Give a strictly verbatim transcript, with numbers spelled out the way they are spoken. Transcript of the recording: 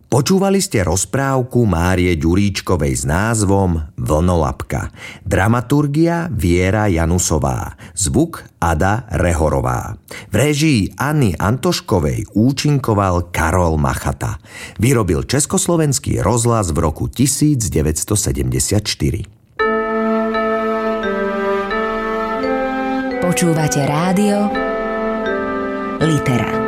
Počúvali ste rozprávku Márie Ďuríčkovej s názvom Vlnolapka. Dramaturgia Viera Janusová. Zvuk Ada Rehorová. V réžii Anny Antoškovej účinkoval Karol Machata. Vyrobil Československý rozhlas v roku devätnásťsedemdesiatštyri. Počúvate rádio Litera.